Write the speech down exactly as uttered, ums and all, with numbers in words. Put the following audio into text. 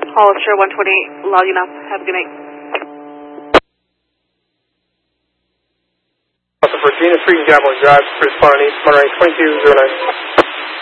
Hollister one twenty-eight, logging up. Have a good night. Also for Gina three, Gavel Drive, responding East, Monterey twenty-two oh nine.